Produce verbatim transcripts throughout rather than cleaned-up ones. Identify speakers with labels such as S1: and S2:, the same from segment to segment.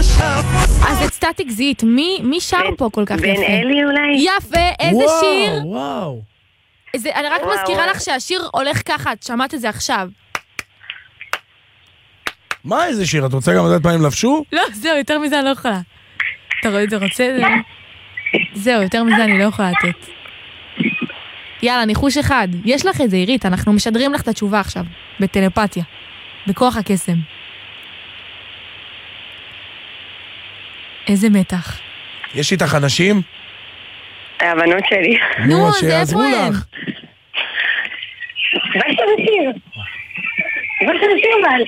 S1: אז את סטטיק זית, מי שר פה כל כך יפה?
S2: בן אלי אולי?
S1: יפה, איזה שיר?
S3: וואו, וואו.
S1: אני רק מזכירה לך שהשיר הולך ככה, את שמעת את זה עכשיו.
S3: מה איזה שיר? את רוצה גם לדעת פעמים לבשו?
S1: לא, זהו, יותר מזה אני לא יכולה. אתה רואה, אתה רוצה? זהו, יותר מזה אני לא יכולה לתת. יאללה, ניחוש אחד. יש לך את זה, עירית, אנחנו משדרים לך את התשובה עכשיו, בטלפתיה, בכוח הקסם. איזה מתח.
S3: יש איתך אנשים?
S2: הבנות שלי.
S1: נו, אז
S3: שיעזרו
S1: איפה הם?
S3: לך.
S2: מה שאתה משאיר? מה שאתה משאיר אבל?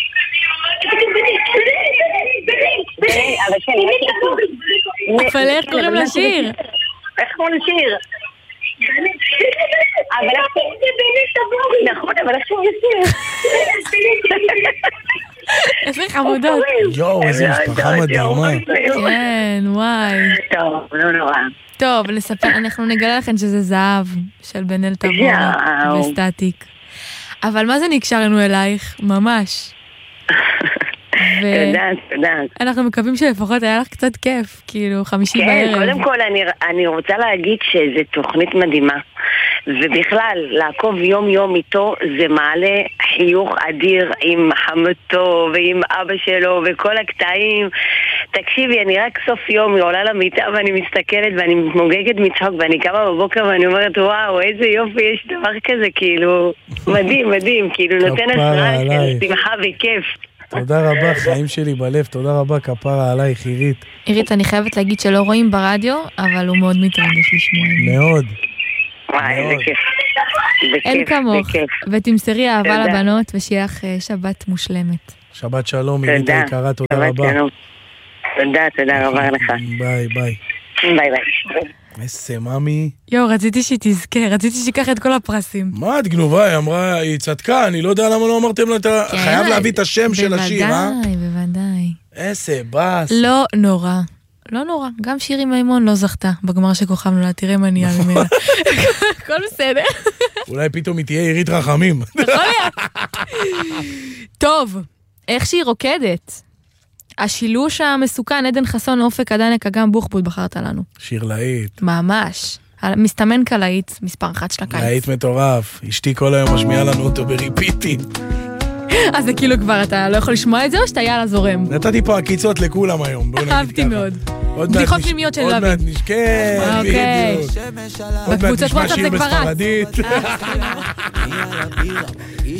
S2: אבל כן,
S1: אבל איך קוראים לשיר?
S2: איך קוראים לשיר? אבל איך קוראים לשיר? נכון, אבל איך קוראים לשיר?
S1: איזה חמודות.
S3: יואו, איזה משפחה מדהימה.
S1: כן, וואי.
S2: טוב, לא נורא.
S1: טוב, נספר, אנחנו נגלה לכם שזה זהב של בן אל תבור וסטטיק. אבל מה זה נקשר לנו אלייך? ממש.
S2: תודה, תודה.
S1: אנחנו מקווים שלפחות היה לך קצת כיף, כאילו חמישי
S2: כן,
S1: בערב.
S2: קודם כל אני, אני רוצה להגיד שזו תוכנית מדהימה. ובכלל, לעקוב יום יום איתו זה מעלה חיוך אדיר עם חמותו ועם אבא שלו וכל הקטעים. תקשיבי, אני רק סוף יום עולה למיטה ואני מסתכלת ואני מתמוגגת מצחוק ואני קמה בבוקר ואני אומרת וואו, איזה יופי, יש דבר כזה, כאילו מדהים, מדהים, כאילו נותן הסרעה של שמחה וכיף.
S3: תודה רבה, חיים שלי בלב, תודה רבה, כפרה עלייך, עירית.
S1: עירית, אני חייבת להגיד שלא רואים ברדיו, אבל הוא מאוד מתרגש לשמוע.
S3: מאוד.
S2: וואי, איזה כיף.
S1: אין כמוך, ותמסרי אהבה לבנות, ושיהיה לך שבת מושלמת.
S3: שבת שלום, עירית היקרה, תודה רבה.
S2: תודה, תודה רבה לך.
S3: ביי, ביי.
S2: ביי ביי.
S3: איזה ממי.
S1: יו, רציתי שהיא תזכה, רציתי שיקח את כל הפרסים.
S3: מה את גנובה? היא אמרה, היא צדקה, אני לא יודע למה לא אמרתם לה, אתה חייב להביא את השם של השיר, אה?
S1: בוודאי, בוודאי.
S3: איזה בס.
S1: לא נורא. לא נורא, גם שירי מימון לא זכתה בגמר שכוכב נולד, תראה מה נהיה ממנה. הכל בסדר.
S3: אולי פתאום היא תהיה עירית רחמים.
S1: יכול להיות. טוב, איך שהיא רוקדת. השילוש המסוכן, עדן חסון, אופק, עדנק, אגם בוחבוט, בחרת לנו.
S3: שיר להיט.
S1: ממש. מסתמן כלהיט, מספר אחת של הקיץ.
S3: להיט מטורף. אשתי כל היום משמיעה לנו אותו בריפיטים.
S1: אז זה כאילו כבר, אתה לא יכול לשמוע את זה, או שאתה יאללה זורם?
S3: נתתי פה עקיצות לכולם היום.
S1: אהבתי מאוד. בדיחות פנימיות של לוי.
S3: עוד מעט נשכן, בדיוק. עוד מעט נשמע שיר בספרדית.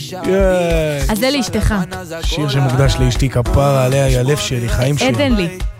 S1: אז זה לאשתך.
S3: שיר שמוקדש לאשתי, כפרה עליה, היא הלב שלי, חיים שלי.
S1: עדן לי.